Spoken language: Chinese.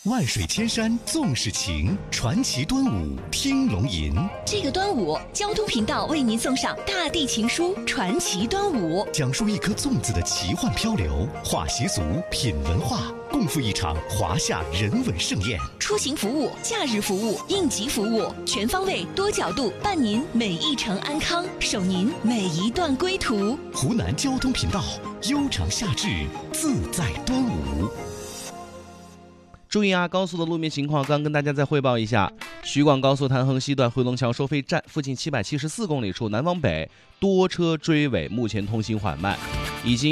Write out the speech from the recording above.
万水千山纵是情，传奇端午听龙吟。 这个端午，交通频道为您送上大地情书《传奇端午》， 讲述一颗粽子的奇幻漂流，话习俗，品文化，共赴一场华夏人文盛宴。 出行服务、假日服务、应急服务，全方位、多角度伴您每一程安康，守您每一段归途。 湖南交通频道，悠长夏至，自在端午。 注意啊！高速的路面情况，刚跟大家再汇报一下。徐广高速潭衡西段回龙桥收费站附近774公里处南往北多车追尾，目前通行缓慢，已经